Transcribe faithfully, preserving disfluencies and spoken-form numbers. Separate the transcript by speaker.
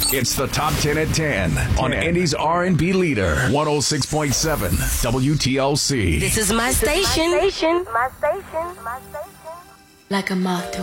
Speaker 1: It's the Top ten at ten on Indy's R and B leader, one oh six point seven W T L C.
Speaker 2: This is my station.
Speaker 3: My station. My station. My station.
Speaker 2: Like a moth to